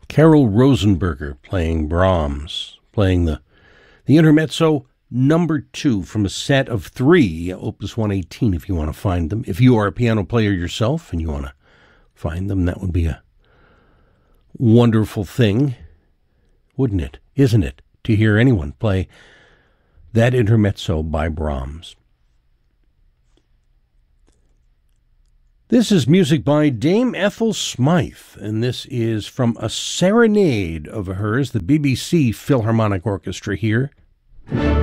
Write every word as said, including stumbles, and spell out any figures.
Carol Rosenberger playing Brahms, playing the, the Intermezzo number two from a set of three, Opus one eighteen, if you want to find them. If you are a piano player yourself and you want to find them, that would be a wonderful thing, wouldn't it? Isn't it? To hear anyone play that Intermezzo by Brahms. This is music by Dame Ethel Smythe, and this is from a serenade of hers, the B B C Philharmonic Orchestra here.